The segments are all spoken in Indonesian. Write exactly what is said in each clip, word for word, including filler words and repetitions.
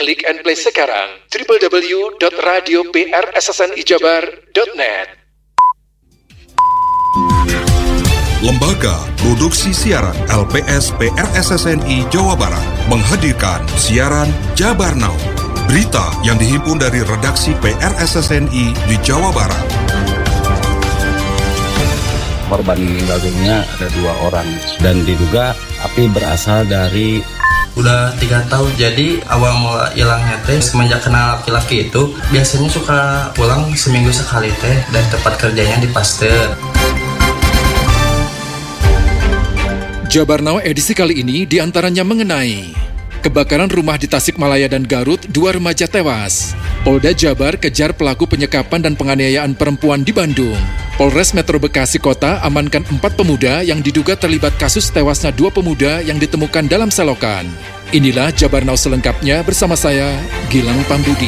Klik and play sekarang w w w dot radio p r s s n i jabar dot net. Lembaga Produksi Siaran L P S P R S S N I Jawa Barat menghadirkan siaran Jabar Now. Berita yang dihimpun dari redaksi P R S S N I di Jawa Barat. Korban meninggal dunia ada dua orang dan diduga api berasal dari udah tiga tahun. Jadi awal mula hilangnya teh semenjak kenal laki-laki itu biasanya suka pulang seminggu sekali teh dan tempat kerjanya di Pasteur. Jabar Now edisi kali ini diantaranya mengenai kebakaran rumah di Tasikmalaya dan Garut, dua remaja tewas. Polda Jabar kejar pelaku penyekapan dan penganiayaan perempuan di Bandung. Polres Metro Bekasi Kota amankan empat pemuda yang diduga terlibat kasus tewasnya dua pemuda yang ditemukan dalam selokan. Inilah Jabar Now selengkapnya bersama saya, Gilang Pambudi.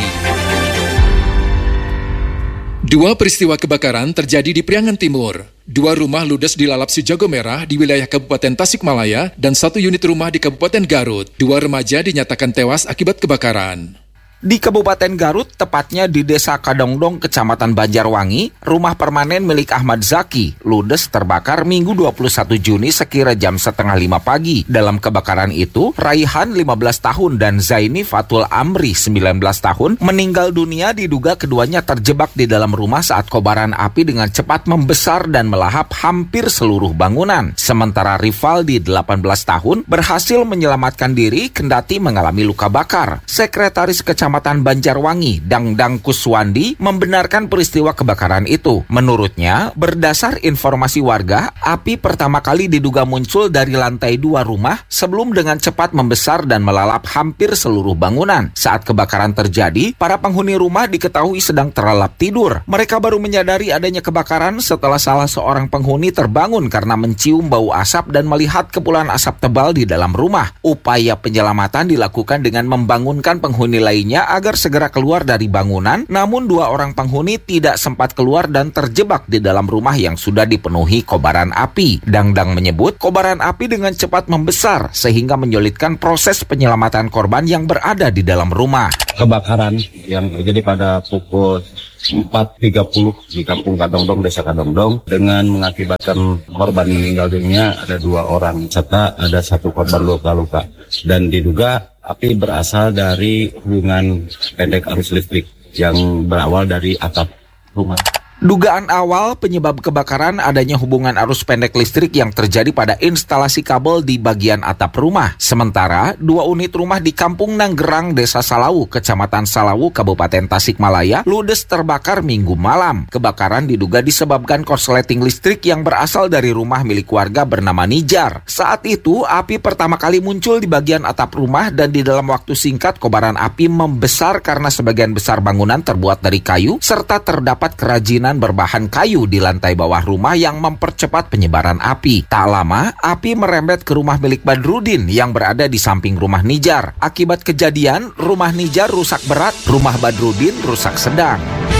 Dua peristiwa kebakaran terjadi di Priangan Timur. Dua rumah ludes dilalap si jago merah di wilayah Kabupaten Tasikmalaya dan satu unit rumah di Kabupaten Garut. Dua remaja dinyatakan tewas akibat kebakaran. Di Kabupaten Garut, tepatnya di Desa Kadongdong, Kecamatan Banjarwangi, rumah permanen milik Ahmad Zaki ludes terbakar Minggu dua puluh satu Juni sekira jam setengah lima pagi. Dalam kebakaran itu, Raihan lima belas tahun dan Zaini Fatul Amri sembilan belas tahun meninggal dunia diduga keduanya terjebak di dalam rumah saat kobaran api dengan cepat membesar dan melahap hampir seluruh bangunan. Sementara Rivaldi delapan belas tahun berhasil menyelamatkan diri kendati mengalami luka bakar. Sekretaris Kecamatan Kecamatan Banjarwangi, Dangdang Kuswandi, membenarkan peristiwa kebakaran itu. Menurutnya, berdasar informasi warga, api pertama kali diduga muncul dari lantai dua rumah sebelum dengan cepat membesar dan melalap hampir seluruh bangunan. Saat kebakaran terjadi, para penghuni rumah diketahui sedang terlelap tidur. Mereka baru menyadari adanya kebakaran setelah salah seorang penghuni terbangun karena mencium bau asap dan melihat kepulan asap tebal di dalam rumah. Upaya penyelamatan dilakukan dengan membangunkan penghuni lainnya agar segera keluar dari bangunan, namun dua orang penghuni tidak sempat keluar dan terjebak di dalam rumah yang sudah dipenuhi kobaran api. Dangdang menyebut kobaran api dengan cepat membesar sehingga menyulitkan proses penyelamatan korban yang berada di dalam rumah. Kebakaran yang terjadi pada pukul empat tiga puluh di Kampung Kadongdong, Desa Kadongdong, dengan mengakibatkan korban meninggal dunia ada dua orang serta ada satu korban luka-luka dan diduga api berasal dari hubungan pendek arus listrik yang berawal dari atap rumah. Dugaan awal penyebab kebakaran adanya hubungan arus pendek listrik yang terjadi pada instalasi kabel di bagian atap rumah. Sementara, dua unit rumah di Kampung Nanggerang, Desa Salawu, Kecamatan Salawu, Kabupaten Tasikmalaya, ludes terbakar Minggu malam. Kebakaran diduga disebabkan korsleting listrik yang berasal dari rumah milik warga bernama Nijar. Saat itu, api pertama kali muncul di bagian atap rumah dan di dalam waktu singkat kobaran api membesar karena sebagian besar bangunan terbuat dari kayu serta terdapat kerajinan berbahan kayu di lantai bawah rumah yang mempercepat penyebaran api. Tak lama, api merembet ke rumah milik Badrudin yang berada di samping rumah Nijar. Akibat kejadian, rumah Nijar rusak berat, rumah Badrudin rusak sedang.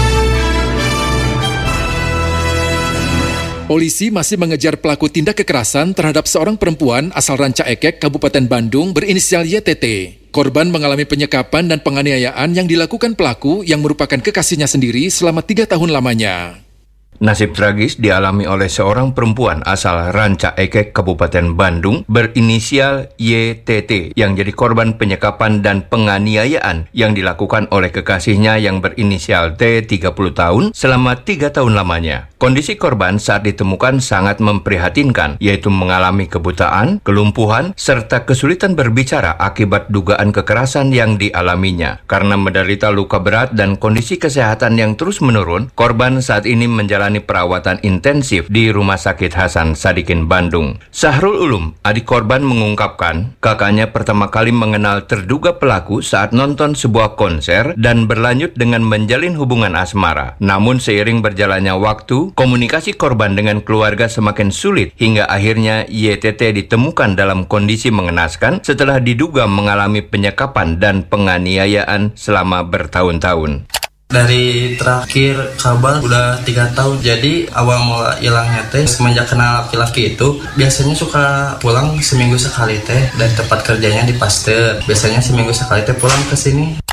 Polisi masih mengejar pelaku tindak kekerasan terhadap seorang perempuan asal Ranca Ekek, Kabupaten Bandung berinisial Y T T. Korban mengalami penyekapan dan penganiayaan yang dilakukan pelaku yang merupakan kekasihnya sendiri selama tiga tahun lamanya. Nasib tragis dialami oleh seorang perempuan asal Ranca Ekek, Kabupaten Bandung berinisial Y T T yang jadi korban penyekapan dan penganiayaan yang dilakukan oleh kekasihnya yang berinisial T tiga puluh tahun selama tiga tahun lamanya. Kondisi korban saat ditemukan sangat memprihatinkan, yaitu mengalami kebutaan, kelumpuhan, serta kesulitan berbicara akibat dugaan kekerasan yang dialaminya. Karena menderita luka berat dan kondisi kesehatan yang terus menurun, korban saat ini menjalani perawatan intensif di Rumah Sakit Hasan Sadikin Bandung. Sahrul Ulum, adik korban, mengungkapkan kakaknya pertama kali mengenal terduga pelaku saat nonton sebuah konser dan berlanjut dengan menjalin hubungan asmara. Namun seiring berjalannya waktu, komunikasi korban dengan keluarga semakin sulit hingga akhirnya Y T T ditemukan dalam kondisi mengenaskan setelah diduga mengalami penyekapan dan penganiayaan selama bertahun-tahun. Dari terakhir kabar udah tiga tahun. Jadi awal mula hilangnya teh semenjak kenal laki-laki itu biasanya suka pulang seminggu sekali teh dan tempat kerjanya di Pasteur. Biasanya seminggu sekali teh pulang ke sini.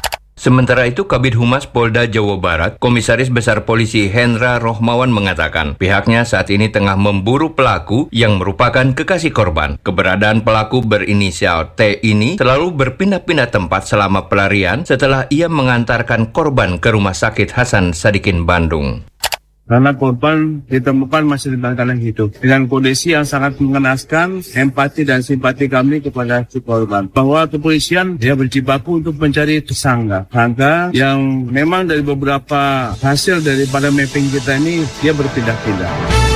Sementara itu, Kabid Humas Polda Jawa Barat, Komisaris Besar Polisi Hendra Rohmawan mengatakan pihaknya saat ini tengah memburu pelaku yang merupakan kekasih korban. Keberadaan pelaku berinisial T ini selalu berpindah-pindah tempat selama pelarian setelah ia mengantarkan korban ke Rumah Sakit Hasan Sadikin Bandung. Karena korban ditemukan masih dalam keadaan hidup. Dengan kondisi yang sangat mengenaskan, empati dan simpati kami kepada si korban. Bahwa kepolisian dia berjibaku untuk mencari tersangka. Tersangka yang memang dari beberapa hasil daripada mapping kita ini, dia berpindah-pindah.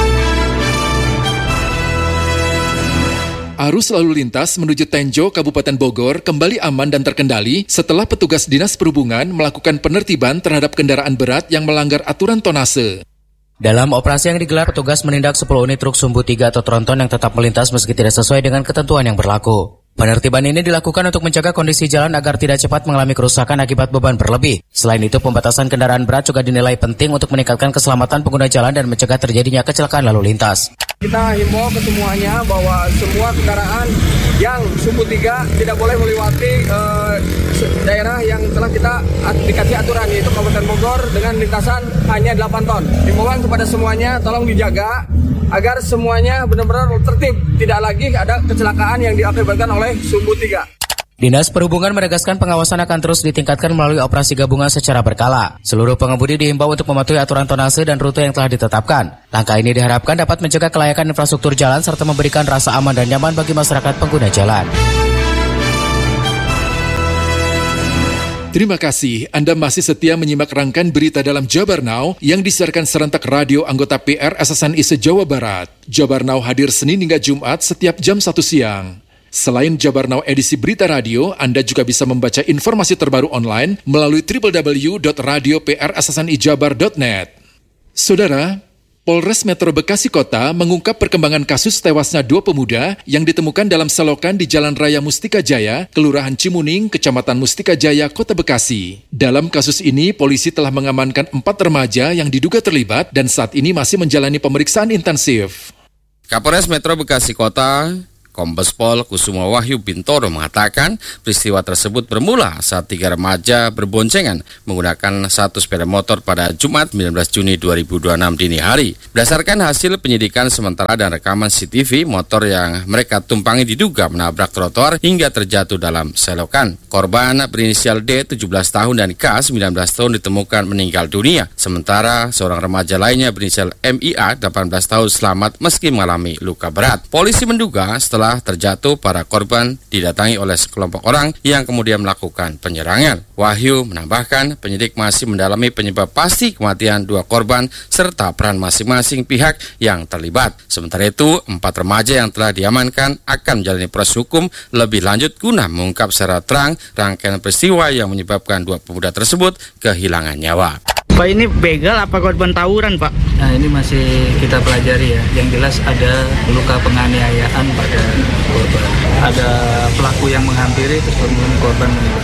Arus lalu lintas menuju Tenjo, Kabupaten Bogor kembali aman dan terkendali setelah petugas Dinas Perhubungan melakukan penertiban terhadap kendaraan berat yang melanggar aturan tonnase. Dalam operasi yang digelar, petugas menindak sepuluh unit truk sumbu tiga atau tronton yang tetap melintas meski tidak sesuai dengan ketentuan yang berlaku. Penertiban ini dilakukan untuk menjaga kondisi jalan agar tidak cepat mengalami kerusakan akibat beban berlebih. Selain itu, pembatasan kendaraan berat juga dinilai penting untuk meningkatkan keselamatan pengguna jalan dan mencegah terjadinya kecelakaan lalu lintas. Kita himbau ke semuanya bahwa semua kendaraan yang sumbu tiga tidak boleh melewati uh, daerah yang telah kita dikasih aturan, yaitu Kabupaten Bogor dengan lintasan hanya delapan ton. Himbauan kepada semuanya, tolong dijaga agar semuanya benar-benar tertib, tidak lagi ada kecelakaan yang diakibatkan oleh sumbu tiga. Dinas Perhubungan menegaskan pengawasan akan terus ditingkatkan melalui operasi gabungan secara berkala. Seluruh pengemudi dihimbau untuk mematuhi aturan tonnase dan rute yang telah ditetapkan. Langkah ini diharapkan dapat mencegah kelayakan infrastruktur jalan serta memberikan rasa aman dan nyaman bagi masyarakat pengguna jalan. Terima kasih Anda masih setia menyimak rangkaian berita dalam Jabar Now yang disiarkan serentak radio anggota P R S S N I se-Jawa Barat. Jabar Now hadir Senin hingga Jumat setiap jam satu siang. Selain Jabar Now edisi berita radio, Anda juga bisa membaca informasi terbaru online melalui w w w dot radio p r s s n i jabar dot net. Saudara, Polres Metro Bekasi Kota mengungkap perkembangan kasus tewasnya dua pemuda yang ditemukan dalam selokan di Jalan Raya Mustika Jaya, Kelurahan Cimuning, Kecamatan Mustika Jaya, Kota Bekasi. Dalam kasus ini, polisi telah mengamankan empat remaja yang diduga terlibat dan saat ini masih menjalani pemeriksaan intensif. Kapolres Metro Bekasi Kota, Kombes Pol Kusuma Wahyu Bintoro mengatakan peristiwa tersebut bermula saat tiga remaja berboncengan menggunakan satu sepeda motor pada Jumat sembilan belas Juni dua ribu dua puluh enam dini hari. Berdasarkan hasil penyidikan sementara dan rekaman C C T V, motor yang mereka tumpangi diduga menabrak trotoar hingga terjatuh dalam selokan. Korban berinisial D tujuh belas tahun dan K sembilan belas tahun ditemukan meninggal dunia. Sementara seorang remaja lainnya berinisial M I A delapan belas tahun selamat meski mengalami luka berat. Polisi menduga setelah terjatuh, para korban didatangi oleh sekelompok orang yang kemudian melakukan penyerangan. Wahyu menambahkan penyidik masih mendalami penyebab pasti kematian dua korban serta peran masing-masing pihak yang terlibat. Sementara itu, empat remaja yang telah diamankan akan menjalani proses hukum lebih lanjut guna mengungkap secara terang rangkaian peristiwa yang menyebabkan dua pemuda tersebut kehilangan nyawa. Pak, ini begal apa korban tawuran, Pak? Nah, ini masih kita pelajari ya. Yang jelas ada luka penganiayaan pada korban. Ada pelaku yang menghampiri, terus kemudian korban meninggal.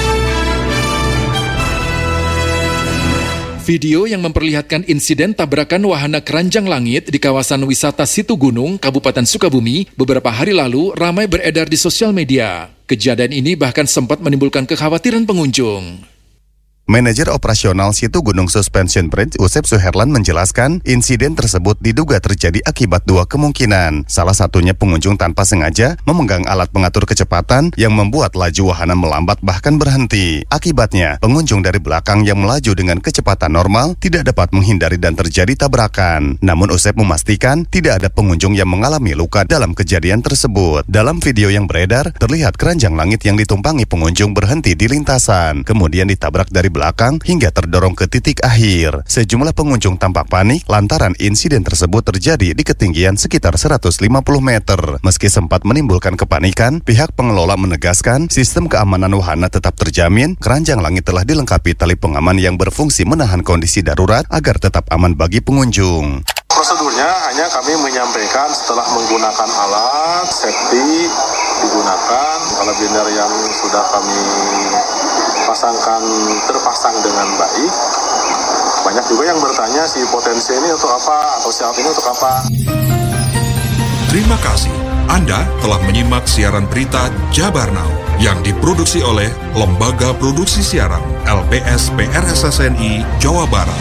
Video yang memperlihatkan insiden tabrakan wahana keranjang langit di kawasan wisata Situ Gunung, Kabupaten Sukabumi, beberapa hari lalu ramai beredar di sosial media. Kejadian ini bahkan sempat menimbulkan kekhawatiran pengunjung. Manajer Operasional Situ Gunung Suspension Bridge, Usep Suherlan menjelaskan, insiden tersebut diduga terjadi akibat dua kemungkinan. Salah satunya pengunjung tanpa sengaja memegang alat pengatur kecepatan yang membuat laju wahana melambat bahkan berhenti. Akibatnya, pengunjung dari belakang yang melaju dengan kecepatan normal tidak dapat menghindari dan terjadi tabrakan. Namun Usep memastikan tidak ada pengunjung yang mengalami luka dalam kejadian tersebut. Dalam video yang beredar, terlihat keranjang langit yang ditumpangi pengunjung berhenti di lintasan, kemudian ditabrak dari belakang hingga terdorong ke titik akhir. Sejumlah pengunjung tampak panik lantaran insiden tersebut terjadi di ketinggian sekitar seratus lima puluh meter. Meski sempat menimbulkan kepanikan, pihak pengelola menegaskan sistem keamanan wahana tetap terjamin. Keranjang langit telah dilengkapi tali pengaman yang berfungsi menahan kondisi darurat agar tetap aman bagi pengunjung. Prosedurnya hanya kami menyampaikan setelah menggunakan alat safety digunakan, kalender yang sudah kami pasangkan terpasang dengan baik. Banyak juga yang bertanya si potensi ini untuk apa atau si alat ini untuk apa. Terima kasih Anda telah menyimak siaran berita Jabar Now. yang diproduksi oleh Lembaga Produksi Siaran L P S P R S S N I Jawa Barat.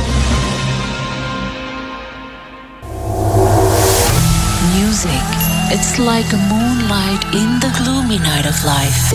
Music, it's like a moonlight in the gloomy night of life.